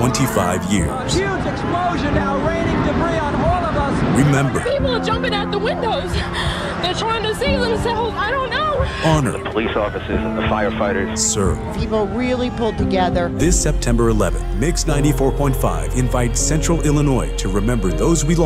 25 years. Huge explosion now, raining debris on all of us. Remember. People are jumping out the windows. They're trying to save themselves. I don't know. Honor. The police officers and the firefighters. Serve. People really pulled together. This September 11th, Mix 94.5 invites Central Illinois to remember those we lost